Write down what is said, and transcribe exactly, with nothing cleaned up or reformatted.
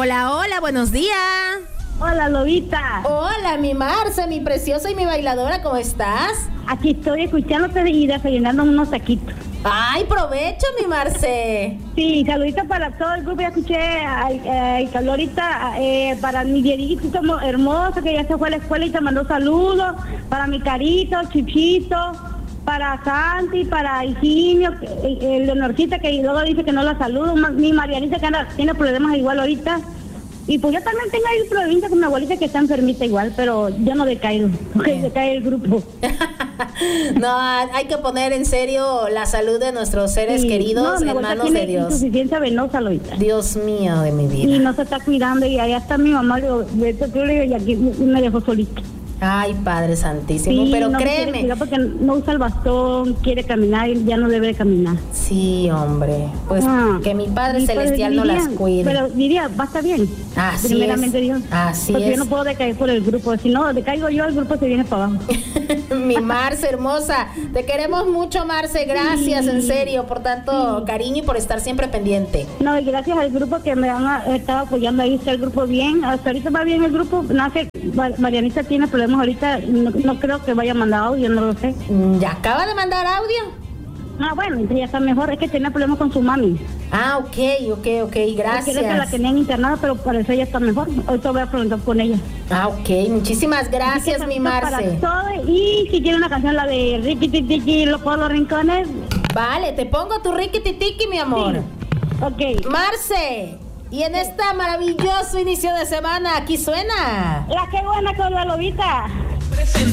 Hola, hola, buenos días. Hola, Lobita. Hola, mi Marce, mi preciosa y mi bailadora, ¿cómo estás? Aquí estoy escuchándote y desayunando unos taquitos. ¡Ay, provecho, mi Marce! Sí, saludita para todo el grupo. Ya escuché a Calorita, eh, para mi Dieguito hermoso que ya se fue a la escuela y te mandó saludos. Para mi Carito, Chichito, para Santi, para Higinio, el Leonorcita que luego dice que no la saludo. Mi Marianita que anda, tiene problemas igual ahorita. Y pues yo también tengo ahí problemas con mi abuelita que está enfermita igual, pero yo no decaigo, porque decae el grupo. No, hay que poner en serio la salud de nuestros seres sí, queridos no, en manos de Dios. Insuficiencia venosa, Lolita. Dios mío de mi vida. Y no se está cuidando y allá está mi mamá, le digo, y aquí me dejó solita. Ay, Padre Santísimo, sí, pero no créeme. Porque no usa el bastón, quiere caminar y ya no debe caminar. Sí, hombre, pues ah, que mi Padre Celestial diría, no las cuide. Pero diría, va a estar bien. Así primeramente es. Dios. Así porque es. yo no puedo decaer por el grupo, si no decaigo yo, el grupo se viene para abajo. Mi Marce hermosa, te queremos mucho, Marce, gracias sí. en serio por tanto sí. cariño y por estar siempre pendiente. No, y gracias al grupo que me han estado apoyando ahí, está el grupo bien, hasta ahorita va bien el grupo, no sé, Marianita tiene problemas ahorita, no, no creo que vaya a mandar audio, no lo sé. ¿Ya acaba de mandar audio? Ah, bueno, entonces ya está mejor, es que tenía problemas con su mami. Ah, ok, ok, ok, gracias. Porque la tenían internada, pero para eso ya está mejor. Hoy te voy a preguntar con ella. Ah, ok, muchísimas gracias, mi Marce. Para todo, y si quiere una canción, la de Ricky Titiki, Loco de los Rincones. Vale, te pongo tu Ricky Titiki, mi amor. Sí. Ok. Marce, y en este maravilloso inicio de semana, aquí suena. La que buena con la Lobita.